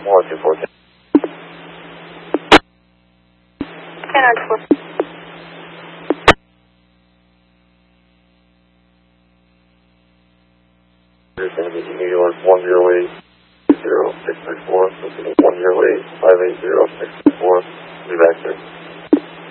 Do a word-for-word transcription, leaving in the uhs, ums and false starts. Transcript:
one two four. ten nine four. There's going to be New York one zero eight zero six six four. So one zero eight five eight zero six six four. Be back there.